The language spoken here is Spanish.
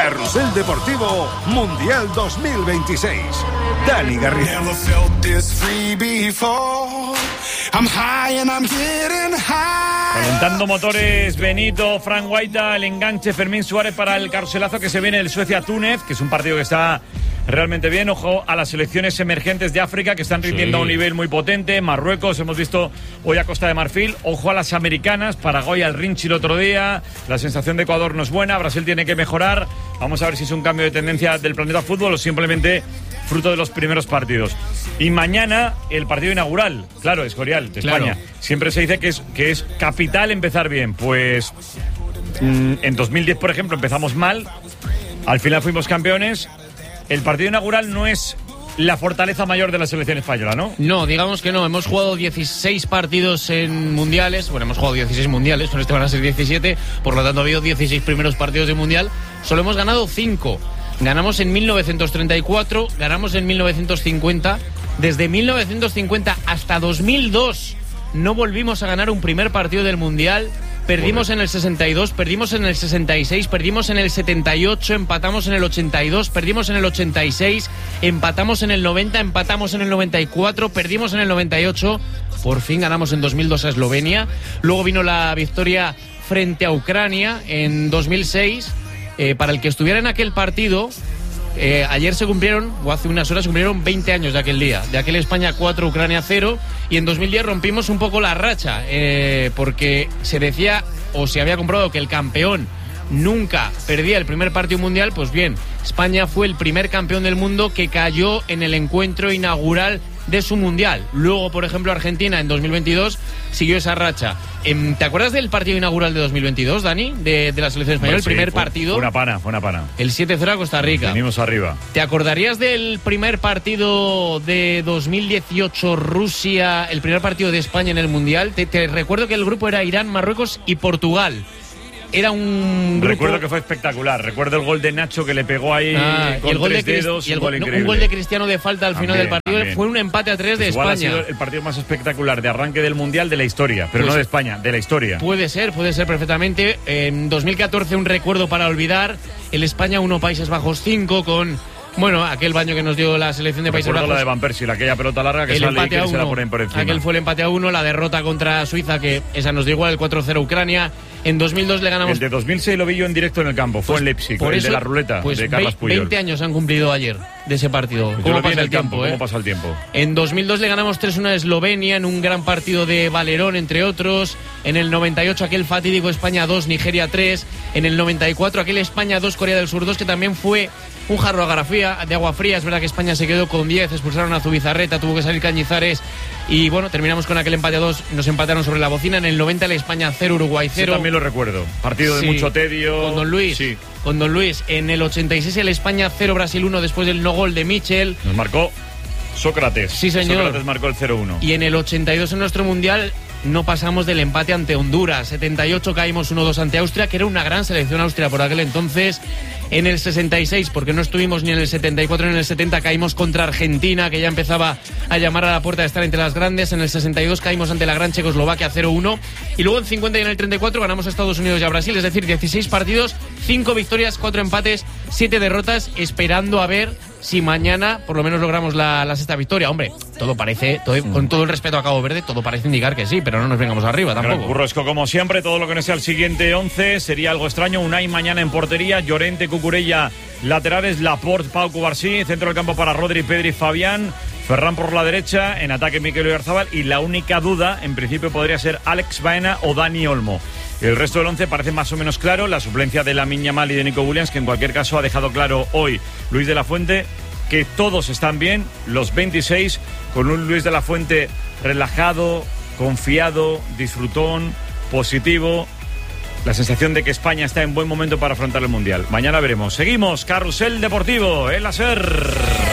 Carrusel Deportivo Mundial 2026. Dani Garrido. Calentando motores, Benito, Frank Guaita, el enganche, Fermín Suárez para el carruselazo que se viene el Suecia-Túnez, que es un partido que está realmente bien. Ojo a las selecciones emergentes de África que están rindiendo a un nivel muy potente. Marruecos, hemos visto hoy a Costa de Marfil. Ojo a las americanas, Paraguay al Rinchi el otro día. La sensación de Ecuador no es buena, Brasil tiene que mejorar. Vamos a ver si es un cambio de tendencia del planeta fútbol o simplemente fruto de los primeros partidos. Y mañana el partido inaugural, claro, Escorial, de España. Siempre se dice que es capital empezar bien. Pues en 2010, por ejemplo, empezamos mal. Al final fuimos campeones. El partido inaugural no es la fortaleza mayor de la selección española, ¿no? No, digamos que no. Hemos jugado 16 partidos en mundiales. Bueno, hemos jugado 16 mundiales, con este van a ser 17. Por lo tanto, ha habido 16 primeros partidos de mundial. Solo hemos ganado 5. Ganamos en 1934, ganamos en 1950. Desde 1950 hasta 2002 no volvimos a ganar un primer partido del mundial. Perdimos en el 62, perdimos en el 66, perdimos en el 78, empatamos en el 82, perdimos en el 86, empatamos en el 90, empatamos en el 94, perdimos en el 98. Por fin ganamos en 2002 a Eslovenia. Luego vino la victoria frente a Ucrania en 2006. Para el que estuviera en aquel partido, ayer se cumplieron, o hace unas horas se cumplieron 20 años de aquel día, de aquel España 4, Ucrania 0, y en 2010 rompimos un poco la racha, porque se decía, o se había comprobado que el campeón nunca perdía el primer partido mundial. Pues bien, España fue el primer campeón del mundo que cayó en el encuentro inaugural de su mundial. Luego, por ejemplo, Argentina en 2022 siguió esa racha. ¿Te acuerdas del partido inaugural de 2022, Dani? De la selección española, el primer partido. Fue una pana. El 7-0 a Costa Rica. Venimos arriba. ¿Te acordarías del primer partido de 2018 Rusia, el primer partido de España en el mundial? Te recuerdo que el grupo era Irán, Marruecos y Portugal. Era un grupo... Recuerdo que fue espectacular. Recuerdo el gol de Nacho que le pegó ahí con el gol 3 dedos. un gol de Cristiano de falta al final del partido. También. Fue un empate a 3 de España. Ha sido el partido más espectacular de arranque del Mundial de la historia. Pero no de España, de la historia. Puede ser perfectamente. En 2014 un recuerdo para olvidar. El España 1, Países Bajos 5 con... Bueno, aquel baño que nos dio la selección de Países Bajos. La de Van Persie, aquella pelota larga que sale y que se la ponen por encima. Aquel fue el empate a 1, la derrota contra Suiza, que esa nos dio igual, el 4-0 Ucrania. En 2002 le ganamos... El de 2006 lo vi yo en directo en el campo, fue en Leipzig, el de la ruleta de Carles Puyol. 20 años han cumplido ayer de ese partido. ¿Cómo pasa el tiempo? ¿Cómo pasa el tiempo? En 2002 le ganamos 3-1 a Eslovenia en un gran partido de Valerón, entre otros. En el 98 aquel fatídico España 2, Nigeria 3. En el 94 aquel España 2, Corea del Sur 2, que también fue un jarro de agua fría. Es verdad que España se quedó con 10, expulsaron a Zubizarreta, tuvo que salir Cañizares y bueno, terminamos con aquel empate a 2, nos empataron sobre la bocina. En el 90 el España 0, Uruguay 0. Sí, también lo recuerdo, partido de mucho tedio. Con Don Luis. Sí. Con Don Luis. En el 86 el España 0, Brasil 1 después del no gol de Michel. Nos marcó Sócrates. Sí, señor. Sócrates marcó el 0-1. Y en el 82 en nuestro Mundial no pasamos del empate ante Honduras. 78 caímos 1-2 ante Austria, que era una gran selección Austria por aquel entonces. En el 66, porque no estuvimos ni en el 74 ni en el 70, caímos contra Argentina, que ya empezaba a llamar a la puerta de estar entre las grandes. En el 62 caímos ante la gran Checoslovaquia 0-1. Y luego en 50 y en el 34 ganamos a Estados Unidos y a Brasil. Es decir, 16 partidos, 5 victorias, 4 empates, 7 derrotas, esperando a ver si mañana por lo menos logramos la sexta victoria. Hombre, todo parece, con todo el respeto a Cabo Verde, todo parece indicar que sí, pero no nos vengamos arriba tampoco. Gran Currosco, como siempre, todo lo que no sea el siguiente 11 sería algo extraño. Unai mañana en portería, Llorente, Cucurella laterales, Laporte, Pau Cubarsí, centro del campo para Rodri, Pedri, Fabián, Ferran por la derecha, en ataque Mikel Oyarzabal, y la única duda en principio podría ser Alex Baena o Dani Olmo. El resto del 11 parece más o menos claro. La suplencia de Lamine Yamal y de Nico Williams, que en cualquier caso ha dejado claro hoy Luis de la Fuente que todos están bien, los 26, con un Luis de la Fuente relajado, confiado, disfrutón, positivo. La sensación de que España está en buen momento para afrontar el Mundial. Mañana veremos. Seguimos, Carrusel Deportivo, el láser.